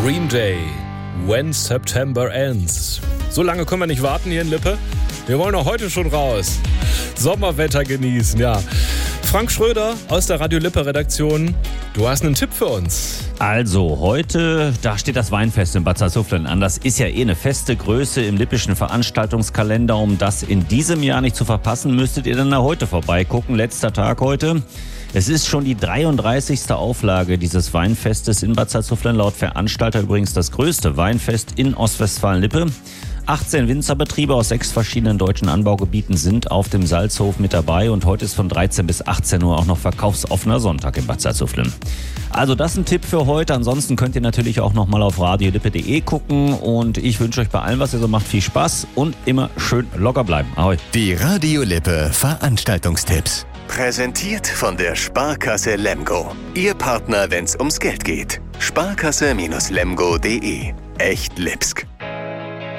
Green Day, When September Ends. So lange können wir nicht warten hier in Lippe. Wir wollen auch heute schon raus. Sommerwetter genießen, ja. Frank Schröder aus der Radio Lippe Redaktion, du hast einen Tipp für uns. Also heute, da steht das Weinfest in Bad Salzuflen an. Das ist ja eine feste Größe im lippischen Veranstaltungskalender. Um das in diesem Jahr nicht zu verpassen, müsstet ihr dann da heute vorbeigucken. Letzter Tag heute. Es ist schon die 33. Auflage dieses Weinfestes in Bad Salzuflen. Laut Veranstalter übrigens das größte Weinfest in Ostwestfalen-Lippe. 18 Winzerbetriebe aus 6 verschiedenen deutschen Anbaugebieten sind auf dem Salzhof mit dabei und heute ist von 13 bis 18 Uhr auch noch verkaufsoffener Sonntag in Bad Salzuflen. Also das ist ein Tipp für heute. Ansonsten könnt ihr natürlich auch nochmal auf radiolippe.de gucken und ich wünsche euch bei allem, was ihr so macht, viel Spaß und immer schön locker bleiben. Ahoi. Die Radio Lippe Veranstaltungstipps. Präsentiert von der Sparkasse Lemgo. Ihr Partner, wenn's ums Geld geht. Sparkasse-lemgo.de. Echt Lipsk.